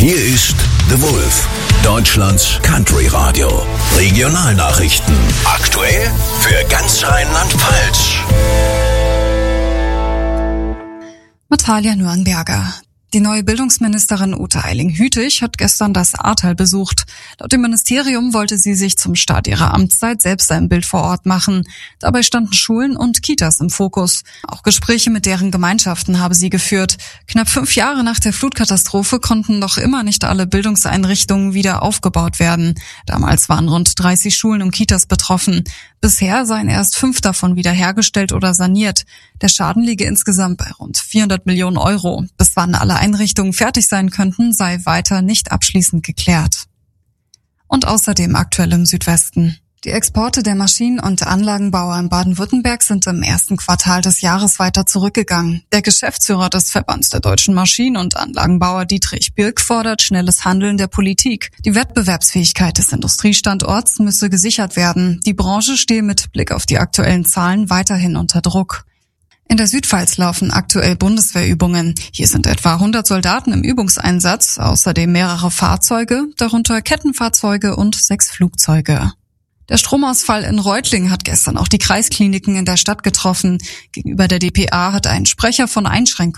Hier ist The Wolf, Deutschlands Country Radio. Regionalnachrichten. Aktuell für ganz Rheinland-Pfalz. Natalia Nürnberger. Die neue Bildungsministerin Ute Eiling-Hütig hat gestern das Ahrtal besucht. Laut dem Ministerium wollte sie sich zum Start ihrer Amtszeit selbst ein Bild vor Ort machen. Dabei standen Schulen und Kitas im Fokus. Auch Gespräche mit deren Gemeinschaften habe sie geführt. Knapp 5 Jahre nach der Flutkatastrophe konnten noch immer nicht alle Bildungseinrichtungen wieder aufgebaut werden. Damals waren rund 30 Schulen und Kitas betroffen. Bisher seien erst 5 davon wiederhergestellt oder saniert. Der Schaden liege insgesamt bei rund 400 Millionen Euro. Bis wann alle Einrichtungen fertig sein könnten, sei weiter nicht abschließend geklärt. Und außerdem aktuell im Südwesten. Die Exporte der Maschinen- und Anlagenbauer in Baden-Württemberg sind im ersten Quartal des Jahres weiter zurückgegangen. Der Geschäftsführer des Verbands der deutschen Maschinen- und Anlagenbauer Dietrich Birk fordert schnelles Handeln der Politik. Die Wettbewerbsfähigkeit des Industriestandorts müsse gesichert werden. Die Branche stehe mit Blick auf die aktuellen Zahlen weiterhin unter Druck. In der Südpfalz laufen aktuell Bundeswehrübungen. Hier sind etwa 100 Soldaten im Übungseinsatz, außerdem mehrere Fahrzeuge, darunter Kettenfahrzeuge und 6 Flugzeuge. Der Stromausfall in Reutlingen hat gestern auch die Kreiskliniken in der Stadt getroffen. Gegenüber der dpa hat ein Sprecher von Einschränkungen